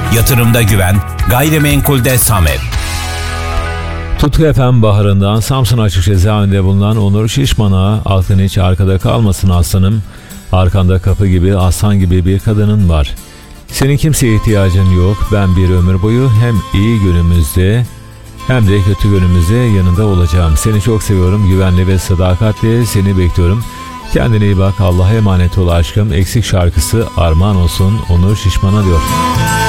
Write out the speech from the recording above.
Yatırımda güven, gayrimenkulde Samer. Tutku FM baharından Samsun Açık Cezaevinde bulunan Onur Şişman'a aklın hiç arkada kalmasın aslanım. Arkanda kapı gibi, aslan gibi bir kadının var. Senin kimseye ihtiyacın yok. Ben bir ömür boyu hem iyi günümüzde hem de kötü günümüzde yanında olacağım. Seni çok seviyorum. Güvenli ve sadakatle seni bekliyorum. Kendine iyi bak. Allah'a emanet ol aşkım. Eksik şarkısı armağan olsun Onur Şişman'a diyor.